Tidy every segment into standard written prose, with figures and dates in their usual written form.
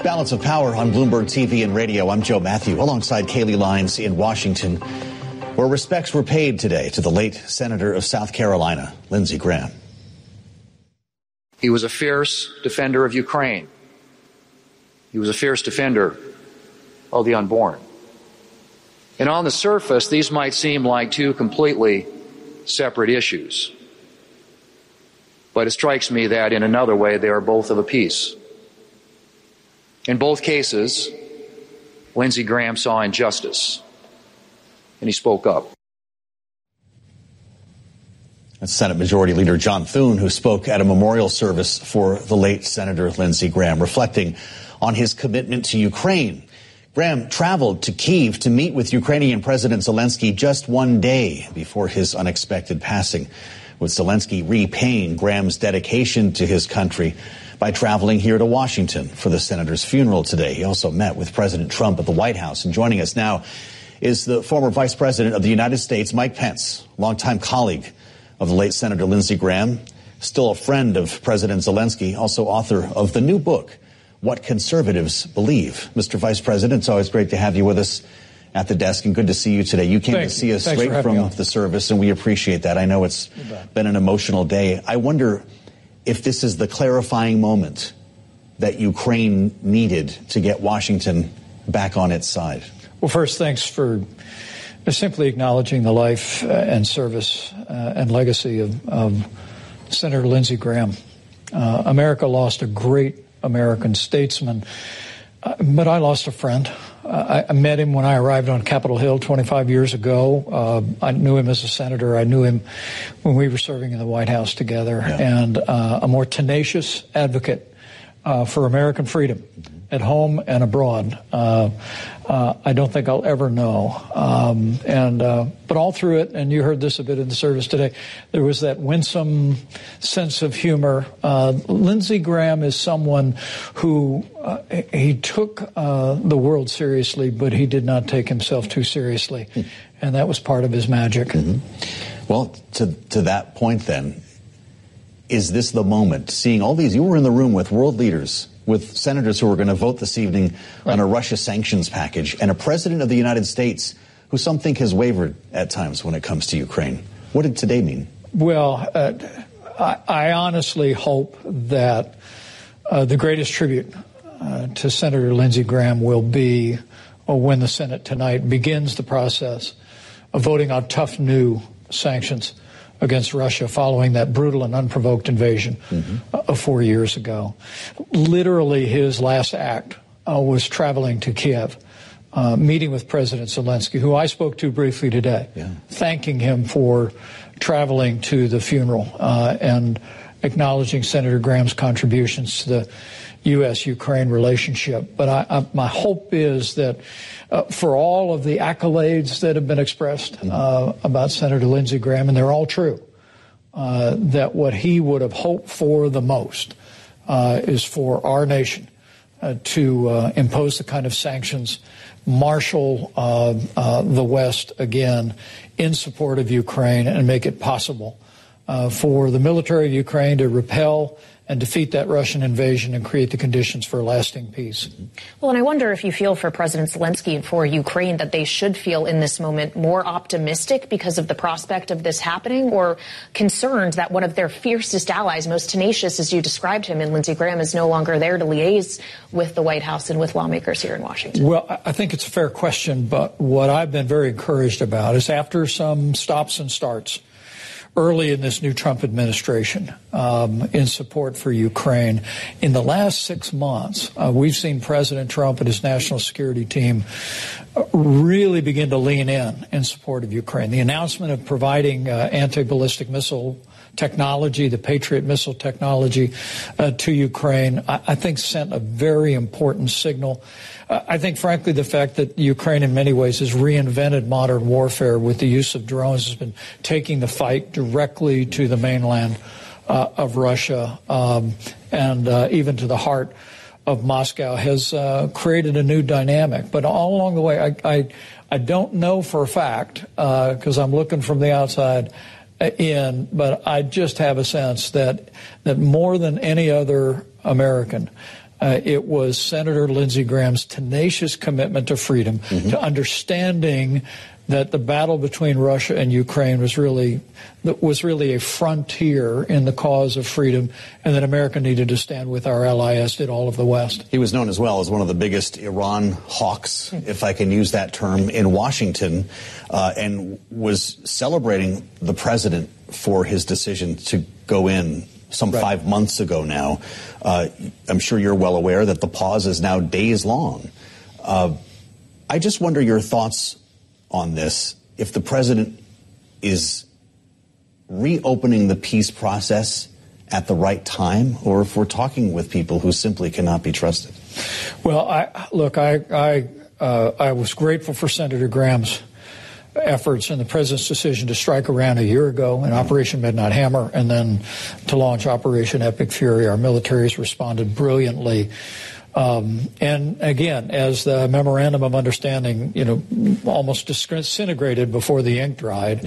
Balance of Power on Bloomberg TV and radio. I'm Joe Matthew, alongside Kaylee Lines in Washington, where respects were paid today to the late Senator of South Carolina, Lindsey Graham. He was a fierce defender of Ukraine. He was a fierce defender of the unborn. And on the surface, these might seem like two completely separate issues. But it strikes me that in another way, they are both of a piece. In both cases, Lindsey Graham saw injustice, and he spoke up. That's Senate Majority Leader John Thune, who spoke at a memorial service for the late Senator Lindsey Graham, reflecting on his commitment to Ukraine. Graham traveled to Kyiv to meet with Ukrainian President Zelensky just one day before his unexpected passing, with Zelensky repaying Graham's dedication to his country by traveling here to Washington for the senator's funeral today. He also met with President Trump at the White House. And joining us now is the former Vice President of the United States, Mike Pence, longtime colleague of the late Senator Lindsey Graham, still a friend of President Zelensky, also author of the new book, What Conservatives Believe. Mr. Vice President, it's always great to have you with us at the desk, and good to see you today. You came to see us straight from the service, and we appreciate that. I know it's been an emotional day. I wonder if this is the clarifying moment that Ukraine needed to get Washington back on its side. Well, first, thanks for simply acknowledging the life and service and legacy of Senator Lindsey Graham. America lost a great American statesman, but I lost a friend. I met him when I arrived on Capitol Hill 25 years ago. I knew him as a senator. I knew him when we were serving in the White House together, and a more tenacious advocate for American freedom at home and abroad. I don't think I'll ever know. But all through it, and you heard this a bit in the service today, there was that winsome sense of humor. Lindsey Graham is someone who he took the world seriously, but he did not take himself too seriously. And that was part of his magic. Mm-hmm. Well, to that point then, is this the moment? Seeing all these, you were in the room with world leaders, with senators who are going to vote this evening on a Russia sanctions package, and a president of the United States who some think has wavered at times when it comes to Ukraine. What did today mean? Well, I honestly hope that the greatest tribute to Senator Lindsey Graham will be when the Senate tonight begins the process of voting on tough new sanctions against Russia following that brutal and unprovoked invasion of 4 years ago. Literally, his last act was traveling to Kiev, meeting with President Zelensky, who I spoke to briefly today, thanking him for traveling to the funeral and acknowledging Senator Graham's contributions to the U.S.-Ukraine relationship. But my hope is that for all of the accolades that have been expressed about Senator Lindsey Graham, and they're all true, that what he would have hoped for the most is for our nation to impose the kind of sanctions, marshal the West again in support of Ukraine, and make it possible for the military of Ukraine to repel and defeat that Russian invasion and create the conditions for lasting peace. Well, and I wonder if you feel for President Zelensky and for Ukraine that they should feel in this moment more optimistic because of the prospect of this happening, or concerned that one of their fiercest allies, most tenacious as you described him in Lindsey Graham, is no longer there to liaise with the White House and with lawmakers here in Washington? Well, I think it's a fair question, but what I've been very encouraged about is after some stops and starts early in this new Trump administration in support for Ukraine, in the last 6 months, we've seen President Trump and his national security team really begin to lean in support of Ukraine. The announcement of providing anti-ballistic missile technology, the Patriot missile technology to Ukraine, I think sent a very important signal. I think, frankly, the fact that Ukraine in many ways has reinvented modern warfare with the use of drones, has been taking the fight directly to the mainland of Russia and even to the heart of Moscow, has created a new dynamic. But all along the way, I don't know for a fact, because I'm looking from the outside in, but I just have a sense that more than any other American, It was Senator Lindsey Graham's tenacious commitment to freedom, to understanding that the battle between Russia and Ukraine was really a frontier in the cause of freedom, and that America needed to stand with our ally, as did all of the West. He was known as well as one of the biggest Iran hawks, if I can use that term, in Washington, and was celebrating the president for his decision to go in some 5 months ago now. I'm sure you're well aware that the pause is now days long. I just wonder your thoughts on this. If the president is reopening the peace process at the right time, or if we're talking with people who simply cannot be trusted. Well, I was grateful for Senator Graham's efforts and the president's decision to strike Iran a year ago in Operation Midnight Hammer, and then to launch Operation Epic Fury. Our militaries responded brilliantly. And again, as the memorandum of understanding, almost disintegrated before the ink dried,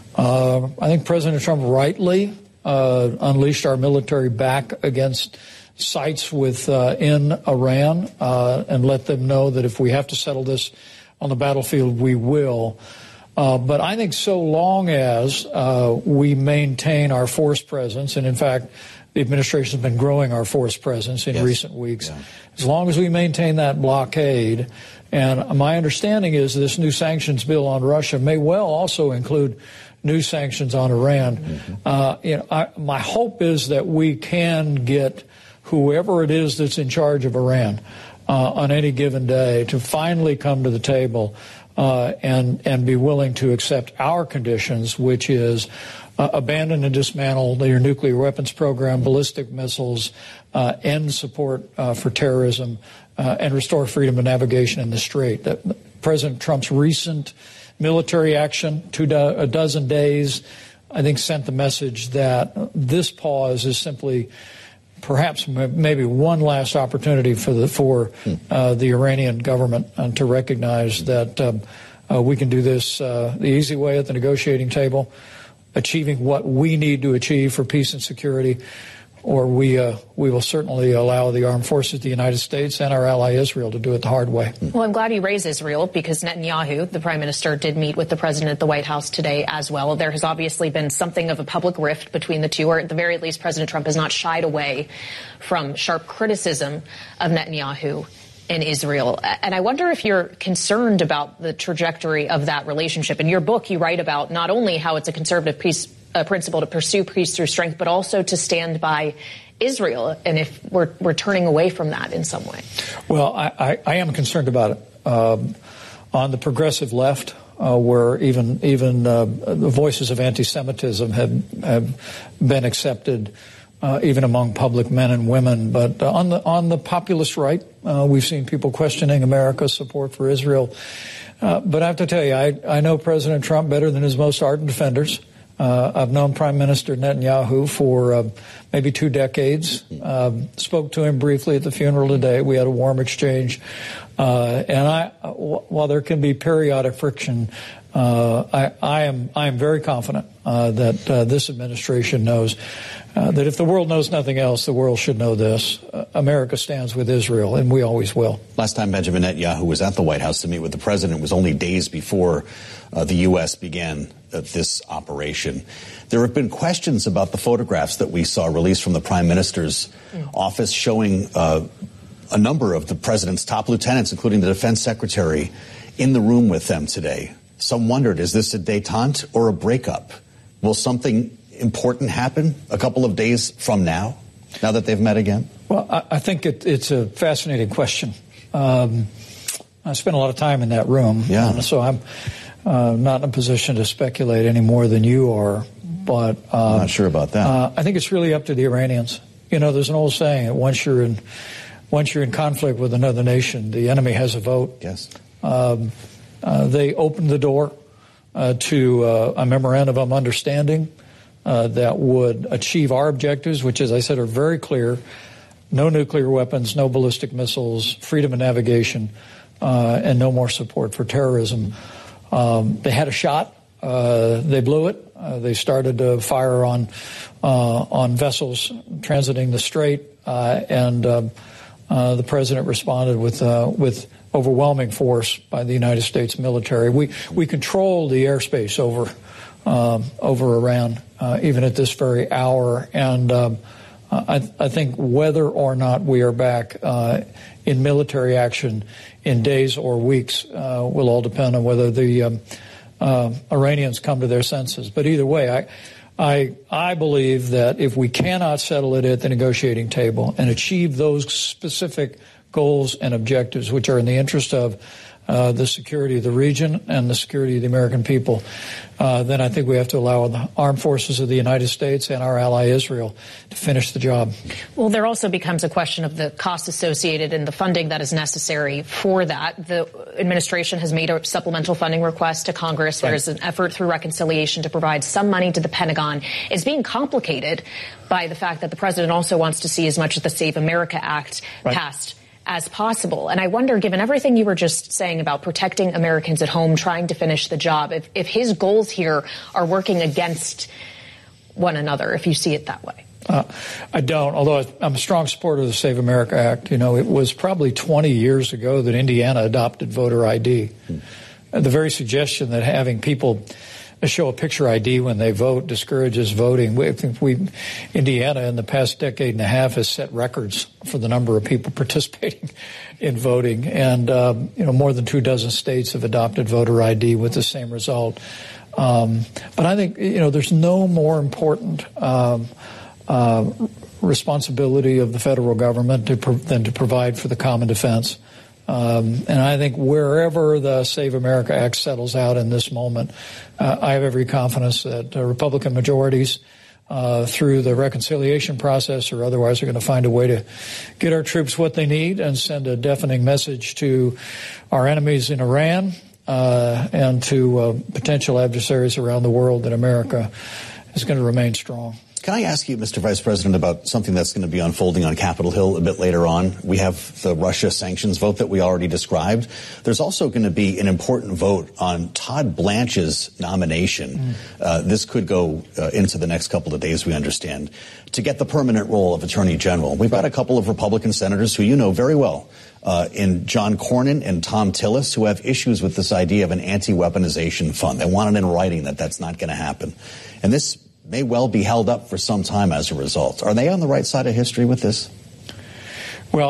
I think President Trump rightly unleashed our military back against sites in Iran and let them know that if we have to settle this on the battlefield, we will. But I think so long as we maintain our force presence, and in fact, the administration has been growing our force presence in recent weeks. As long as we maintain that blockade, and my understanding is this new sanctions bill on Russia may well also include new sanctions on Iran. My hope is that we can get whoever it is that's in charge of Iran on any given day to finally come to the table and be willing to accept our conditions, which is abandon and dismantle their nuclear weapons program, ballistic missiles, end support for terrorism, and restore freedom of navigation in the Strait. President Trump's recent military action, a dozen days, I think sent the message that this pause is simply perhaps maybe one last opportunity for the Iranian government to recognize that we can do this the easy way at the negotiating table, achieving what we need to achieve for peace and security, or we will certainly allow the armed forces of the United States and our ally Israel to do it the hard way. Well, I'm glad you raised Israel, because Netanyahu, the prime minister, did meet with the president at the White House today as well. There has obviously been something of a public rift between the two, or at the very least, President Trump has not shied away from sharp criticism of Netanyahu in Israel. And I wonder if you're concerned about the trajectory of that relationship. In your book, you write about not only how it's a conservative principle to pursue peace through strength, but also to stand by Israel, and if we're turning away from that in some way. Well, I am concerned about it. On the progressive left, where even the voices of anti-Semitism have been accepted, even among public men and women. But on the populist right, we've seen people questioning America's support for Israel. But I have to tell you, I know President Trump better than his most ardent defenders. I've known Prime Minister Netanyahu for maybe 2 decades. Spoke to him briefly at the funeral today. We had a warm exchange. And while there can be periodic friction, I am very confident that this administration knows that if the world knows nothing else, the world should know this. America stands with Israel, and we always will. Last time Benjamin Netanyahu was at the White House to meet with the president was only days before the U.S. began this operation. There have been questions about the photographs that we saw released from the prime minister's office showing a number of the president's top lieutenants, including the defense secretary, in the room with them today. Some wondered, is this a détente or a breakup? Will something important happen a couple of days from now that they've met again? Well, I think it's a fascinating question. I spent a lot of time in that room, so I'm not in a position to speculate any more than you are. But I'm not sure about that. I think it's really up to the Iranians. You know, there's an old saying that once you're in conflict with another nation, the enemy has a vote. Yes. They opened the door to a memorandum of understanding that would achieve our objectives, which, as I said, are very clear: no nuclear weapons, no ballistic missiles, freedom of navigation, and no more support for terrorism. They had a shot. They blew it. They started to fire on vessels transiting the Strait, and the president responded with overwhelming force by the United States military. We control the airspace over Iran, even at this very hour. And I think whether or not we are back in military action in days or weeks will all depend on whether the Iranians come to their senses. But either way, I believe that if we cannot settle it at the negotiating table and achieve those specific goals and objectives, which are in the interest of the security of the region and the security of the American people, then I think we have to allow the armed forces of the United States and our ally Israel to finish the job. Well, there also becomes a question of the costs associated and the funding that is necessary for that. The administration has made a supplemental funding request to Congress. Right. There is an effort through reconciliation to provide some money to the Pentagon. It's being complicated by the fact that the president also wants to see as much of the Save America Act passed as possible. And I wonder, given everything you were just saying about protecting Americans at home, trying to finish the job, if his goals here are working against one another, if you see it that way. I don't, although I'm a strong supporter of the Save America Act. You know, it was probably 20 years ago that Indiana adopted voter ID. The very suggestion that having people show a picture ID when they vote discourages voting. I think Indiana in the past decade and a half has set records for the number of people participating in voting, and more than 24 states have adopted voter ID with the same result. But I think there's no more important responsibility of the federal government than to provide for the common defense. And I think wherever the Save America Act settles out in this moment, I have every confidence that Republican majorities through the reconciliation process or otherwise are going to find a way to get our troops what they need and send a deafening message to our enemies in Iran and to potential adversaries around the world that America is going to remain strong. Can I ask you, Mr. Vice President, about something that's going to be unfolding on Capitol Hill a bit later on? We have the Russia sanctions vote that we already described. There's also going to be an important vote on Todd Blanche's nomination. This could go into the next couple of days, we understand, to get the permanent role of Attorney General. We've got a couple of Republican senators who you know very well, in John Cornyn and Tom Tillis, who have issues with this idea of an anti-weaponization fund. They want it in writing that that's not going to happen. And this may well be held up for some time as a result. Are they on the right side of history with this? Well,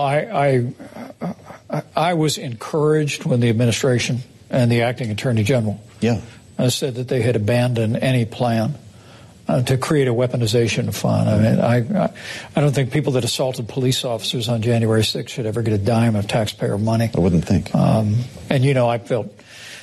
I was encouraged when the administration and the acting attorney general said that they had abandoned any plan to create a weaponization fund. I mean, I don't think people that assaulted police officers on January 6th should ever get a dime of taxpayer money. I wouldn't think. I felt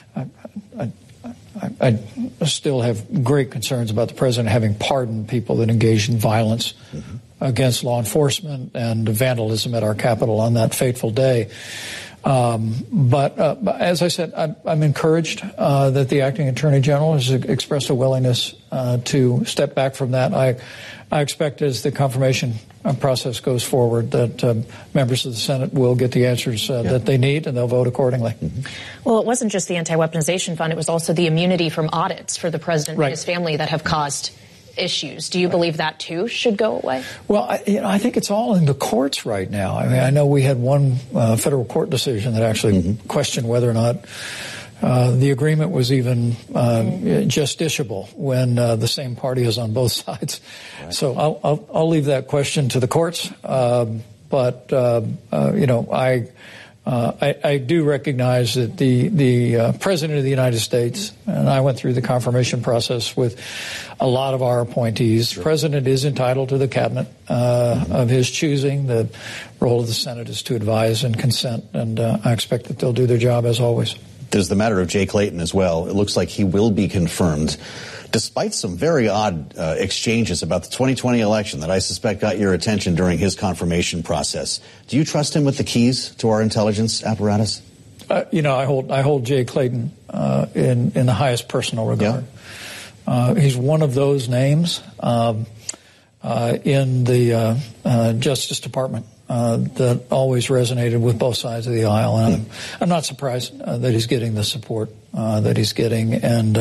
I still have great concerns about the president having pardoned people that engaged in violence against law enforcement and vandalism at our Capitol on that fateful day. But as I said, I'm encouraged that the acting attorney general has expressed a willingness to step back from that. I expect as the confirmation process goes forward that members of the Senate will get the answers that they need, and they'll vote accordingly. Well, it wasn't just the anti-weaponization fund. It was also the immunity from audits for the president and his family that have caused issues. Do you believe that, too, should go away? Well, I think it's all in the courts right now. I mean, I know we had one federal court decision that actually questioned whether or not the agreement was even justiciable when the same party is on both sides. Right. So I'll leave that question to the courts. I do recognize that the President of the United States, and I went through the confirmation process with a lot of our appointees. The President is entitled to the cabinet of his choosing. The role of the Senate is to advise and consent, and I expect that they'll do their job as always. There's the matter of Jay Clayton as well. It looks like he will be confirmed, despite some very odd exchanges about the 2020 election that I suspect got your attention during his confirmation process. Do you trust him with the keys to our intelligence apparatus? I hold Jay Clayton in the highest personal regard. Yeah. He's one of those names in the Justice Department that always resonated with both sides of the aisle, and I'm not surprised that he's getting the support that he's getting, and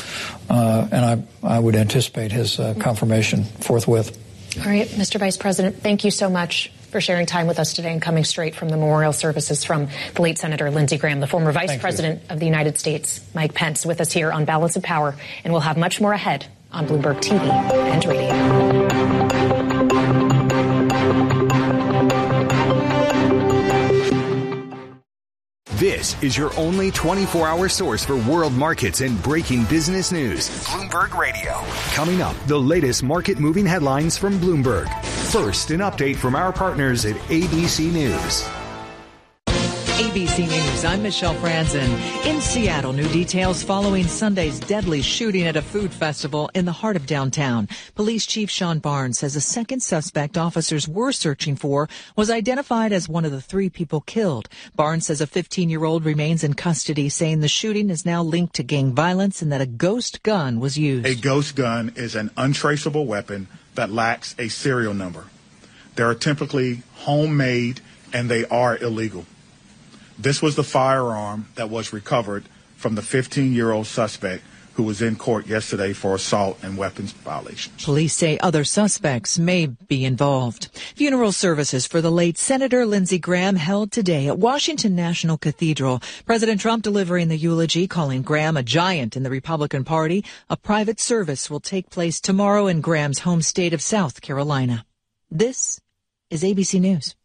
I would anticipate his confirmation forthwith. All right, Mr. Vice President, thank you so much for sharing time with us today and coming straight from the memorial services from the late Senator Lindsey Graham, the former Vice President of the United States, Mike Pence, with us here on Balance of Power. And we'll have much more ahead on Bloomberg TV and radio. This is your only 24-hour source for world markets and breaking business news. Bloomberg Radio. Coming up, the latest market-moving headlines from Bloomberg. First, an update from our partners at ABC News. ABC News, I'm Michelle Franzen. In Seattle, new details following Sunday's deadly shooting at a food festival in the heart of downtown. Police Chief Sean Barnes says a second suspect officers were searching for was identified as one of the 3 people killed. Barnes says a 15-year-old remains in custody, saying the shooting is now linked to gang violence and that a ghost gun was used. A ghost gun is an untraceable weapon that lacks a serial number. They are typically homemade and they are illegal. This was the firearm that was recovered from the 15-year-old suspect who was in court yesterday for assault and weapons violations. Police say other suspects may be involved. Funeral services for the late Senator Lindsey Graham held today at Washington National Cathedral. President Trump delivering the eulogy, calling Graham a giant in the Republican Party. A private service will take place tomorrow in Graham's home state of South Carolina. This is ABC News.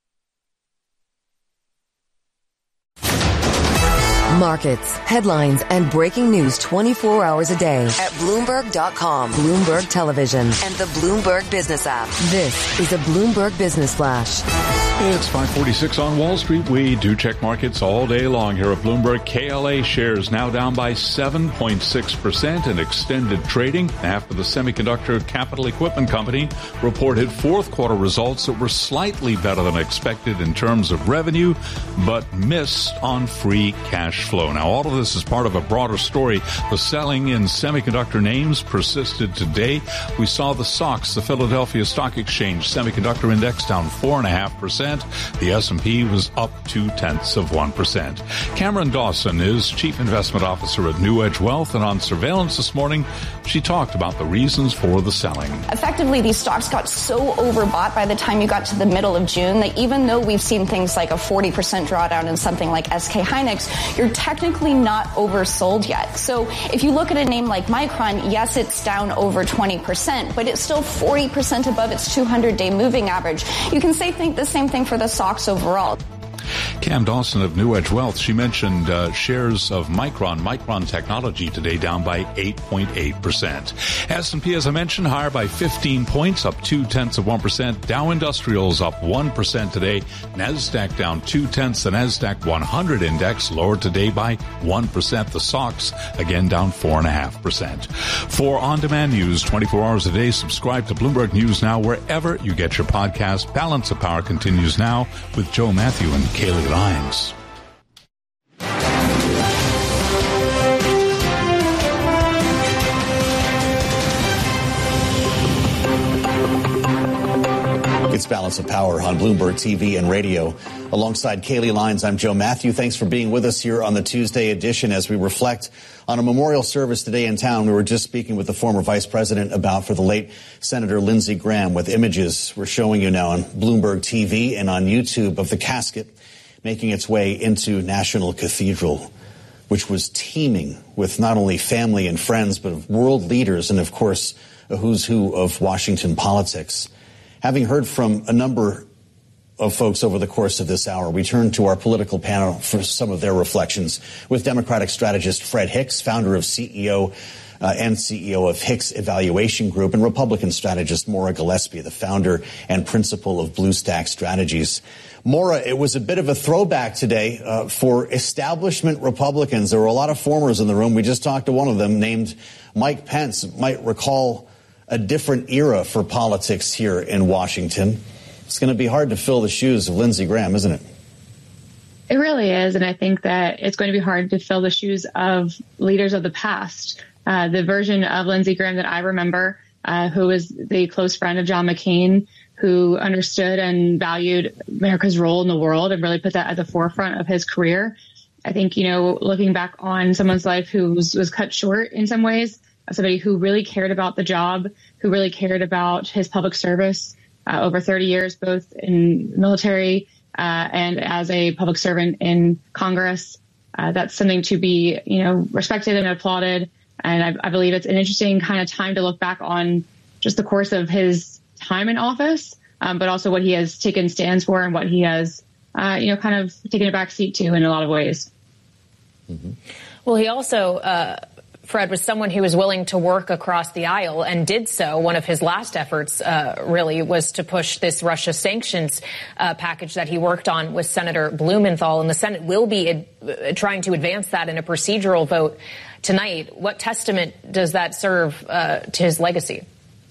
Markets, headlines, and breaking news 24 hours a day at Bloomberg.com, Bloomberg Television, and the Bloomberg Business app. This is a Bloomberg Business Flash. It's 5:46 on Wall Street. We do check markets all day long here at Bloomberg. KLA shares now down by 7.6% in extended trading after the semiconductor capital equipment company reported fourth quarter results that were slightly better than expected in terms of revenue, but missed on free cash flow. Now, all of this is part of a broader story. The selling in semiconductor names persisted today. We saw the SOX, the Philadelphia Stock Exchange Semiconductor Index, down 4.5%. The S&P was up 0.2%. Cameron Dawson is Chief Investment Officer at New Edge Wealth, and on Surveillance this morning, she talked about the reasons for the selling. Effectively, these stocks got so overbought by the time you got to the middle of June that even though we've seen things like a 40% drawdown in something like SK Hynix, you're technically not oversold yet. So if you look at a name like Micron, yes, it's down over 20%, but it's still 40% above its 200-day moving average. You can think the same thing for the stocks overall. Cam Dawson of New Edge Wealth, she mentioned shares of Micron Technology today down by 8.8%. S&P, as I mentioned, higher by 15 points, up 0.2%. Dow Industrials up 1% today. NASDAQ down 0.2. The NASDAQ 100 index lower today by 1%. The SOX again down 4.5%. For on-demand news 24 hours a day, subscribe to Bloomberg News Now wherever you get your podcast. Balance of Power continues now with Joe Matthew and Kaylee Lyons. It's Balance of Power on Bloomberg TV and radio. Alongside Kaylee Lyons, I'm Joe Matthew. Thanks for being with us here on the Tuesday edition as we reflect on a memorial service today in town. We were just speaking with the former vice president for the late Senator Lindsey Graham, with images we're showing you now on Bloomberg TV and on YouTube of the casket making its way into National Cathedral, which was teeming with not only family and friends, but of world leaders and, of course, a who's who of Washington politics. Having heard from a number of folks over the course of this hour, we turn to our political panel for some of their reflections with Democratic strategist Fred Hicks, founder of CEO of Hicks Evaluation Group, and Republican strategist Maura Gillespie, the founder and principal of BlueStack Strategies. Maura, it was a bit of a throwback today for establishment Republicans. There were a lot of formers in the room. We just talked to one of them named Mike Pence. Might recall a different era for politics here in Washington. It's going to be hard to fill the shoes of Lindsey Graham, isn't it? It really is, and I think that it's going to be hard to fill the shoes of leaders of the past. The version of Lindsey Graham that I remember, who was the close friend of John McCain, who understood and valued America's role in the world and really put that at the forefront of his career. I think, looking back on someone's life who was cut short in some ways, somebody who really cared about the job, who really cared about his public service, over 30 years, both in military and as a public servant in Congress. That's something to be, respected and applauded. And I believe it's an interesting kind of time to look back on just the course of his time in office, but also what he has taken stands for and what he has, kind of taken a back seat to in a lot of ways. Mm-hmm. Well, he also, Fred, was someone who was willing to work across the aisle and did so. One of his last efforts, really, was to push this Russia sanctions package that he worked on with Senator Blumenthal. And the Senate will be trying to advance that in a procedural vote tonight. What testament does that serve to his legacy?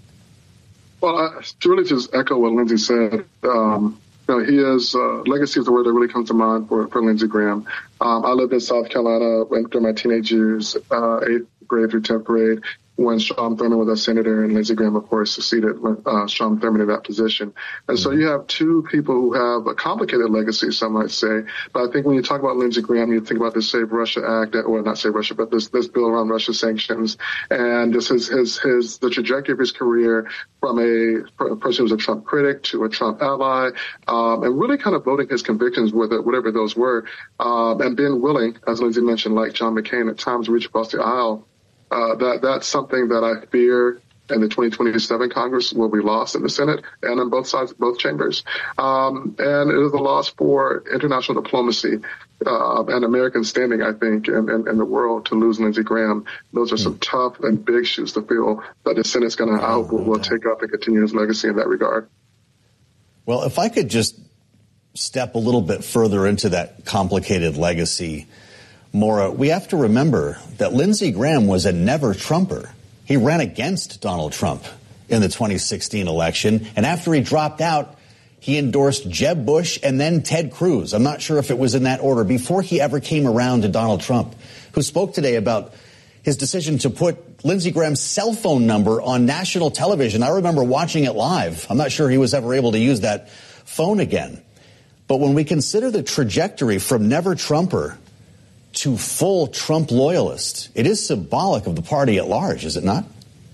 Well, to really just echo what Lindsey said, he is, legacy is the word that really comes to mind for Lindsey Graham. I lived in South Carolina during my teenage years, 8th grade through 10th grade, when Strom Thurmond was a senator, and Lindsey Graham, of course, succeeded Strom Thurmond in that position. And so you have two people who have a complicated legacy, some might say. But I think when you talk about Lindsey Graham, you think about the Save Russia Act, or not Save Russia, but this bill around Russia sanctions, and this is the trajectory of his career from a person who was a Trump critic to a Trump ally, and really kind of voting his convictions, whatever those were, and being willing, as Lindsey mentioned, like John McCain, at times reach across the aisle. That's something that I fear in the 2027 Congress will be lost in the Senate and on both sides, both chambers. And it is a loss for international diplomacy and American standing, I think, in the world to lose Lindsey Graham. Those are some tough and big shoes to fill that the Senate's going to will take up and continue his legacy in that regard. Well, if I could just step a little bit further into that complicated legacy, Maura, we have to remember that Lindsey Graham was a never-Trumper. He ran against Donald Trump in the 2016 election, and after he dropped out, he endorsed Jeb Bush and then Ted Cruz. I'm not sure if it was in that order, before he ever came around to Donald Trump, who spoke today about his decision to put Lindsey Graham's cell phone number on national television. I remember watching it live. I'm not sure he was ever able to use that phone again. But when we consider the trajectory from never-Trumper to full Trump loyalist, it is symbolic of the party at large, is it not?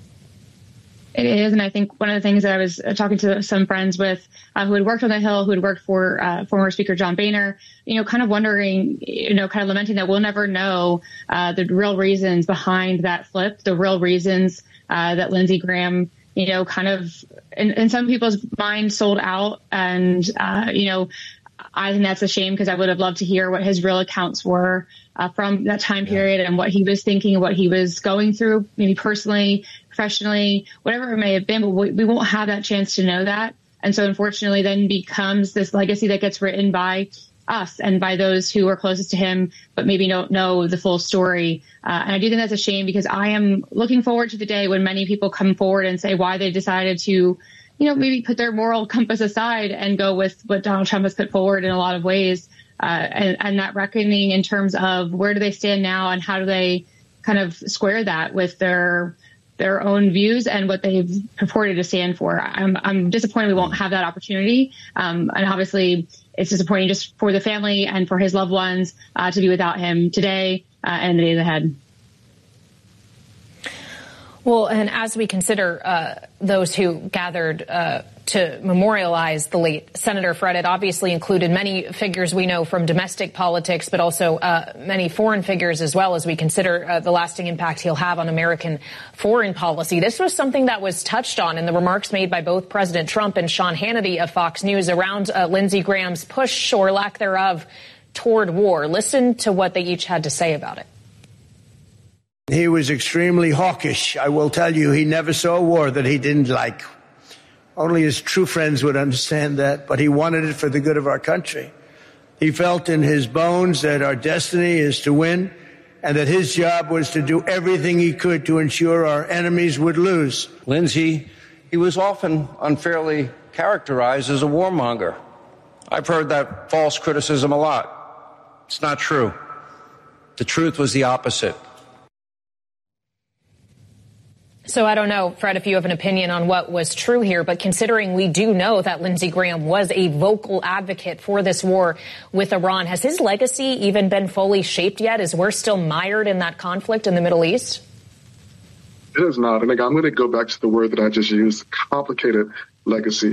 It is, and I think one of the things that I was talking to some friends with who had worked on the Hill, who had worked for former Speaker John Boehner, kind of wondering, kind of lamenting that we'll never know the real reasons behind that flip, the real reasons that Lindsey Graham, kind of, in some people's minds, sold out. And, I think that's a shame, because I would have loved to hear what his real accounts were from that time period and what he was thinking, what he was going through, maybe personally, professionally, whatever it may have been. But we won't have that chance to know that. And so, unfortunately, then becomes this legacy that gets written by us and by those who are closest to him, but maybe don't know the full story. And I do think that's a shame, because I am looking forward to the day when many people come forward and say why they decided to maybe put their moral compass aside and go with what Donald Trump has put forward in a lot of ways, and that reckoning in terms of where do they stand now and how do they kind of square that with their own views and what they've purported to stand for. I'm disappointed we won't have that opportunity, and obviously it's disappointing just for the family and for his loved ones to be without him today and the days ahead. Well, and as we consider those who gathered to memorialize the late Senator, Fred, it obviously included many figures we know from domestic politics, but also many foreign figures as well, as we consider the lasting impact he'll have on American foreign policy. This was something that was touched on in the remarks made by both President Trump and Sean Hannity of Fox News around Lindsey Graham's push, or lack thereof, toward war. Listen to what they each had to say about it. He was extremely hawkish. I will tell you, he never saw a war that he didn't like. Only his true friends would understand that, but he wanted it for the good of our country. He felt in his bones that our destiny is to win, and that his job was to do everything he could to ensure our enemies would lose. Lindsey, he was often unfairly characterized as a warmonger. I've heard that false criticism a lot. It's not true. The truth was the opposite. So I don't know, Fred, if you have an opinion on what was true here, but considering we do know that Lindsey Graham was a vocal advocate for this war with Iran, has his legacy even been fully shaped yet, as we're still mired in that conflict in the Middle East? It is not. And again, I'm going to go back to the word that I just used, complicated legacy.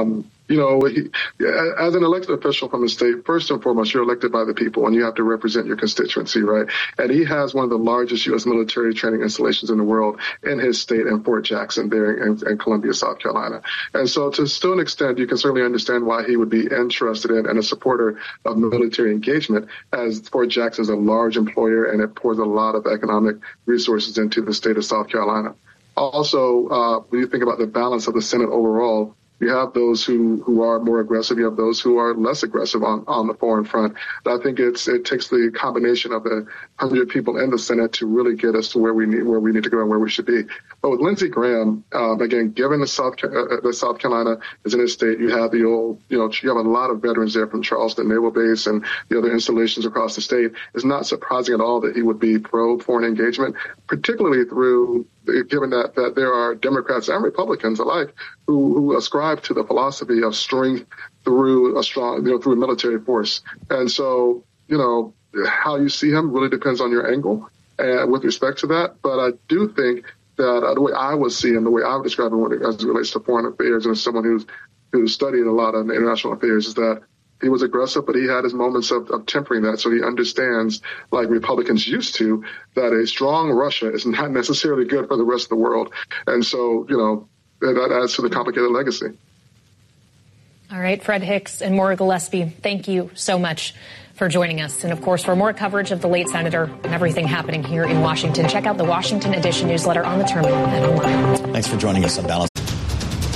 As an elected official from the state, first and foremost, you're elected by the people and you have to represent your constituency, right? And he has one of the largest U.S. military training installations in the world in his state in Fort Jackson there in Columbia, South Carolina. And so to an extent, you can certainly understand why he would be interested in and a supporter of military engagement, as Fort Jackson is a large employer and it pours a lot of economic resources into the state of South Carolina. Also, when you think about the balance of the Senate overall, you have those who are more aggressive. You have those who are less aggressive on the foreign front. But I think it takes the combination of the 100 people in the Senate to really get us to where we need to go and where we should be. But with Lindsey Graham, again, given the South Carolina is in his state, you have you have a lot of veterans there from Charleston Naval Base and the other installations across the state. It's not surprising at all that he would be pro foreign engagement, particularly given that there are Democrats and Republicans alike who ascribe to the philosophy of strength through a military force. And so, how you see him really depends on your angle with respect to that. But I do think that the way I would see him, the way I would describe him as it relates to foreign affairs, and as someone who's studied a lot of international affairs, is that he was aggressive, but he had his moments of tempering that. So he understands, like Republicans used to, that a strong Russia is not necessarily good for the rest of the world. And so, that adds to the complicated legacy. All right, Fred Hicks and Maura Gillespie, thank you so much for joining us. And of course, for more coverage of the late senator and everything happening here in Washington, check out the Washington Edition newsletter on the terminal and online. Thanks for joining us on Balance.